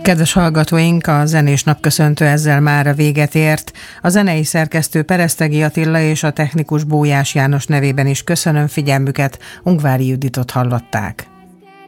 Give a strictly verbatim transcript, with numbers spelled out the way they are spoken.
Kedves hallgatóink, a zenés napköszöntő ezzel már a véget ért. A zenei szerkesztő Peresztegi Attila és a technikus Bójás János nevében is köszönöm figyelmüket, Ungvári Juditot hallották.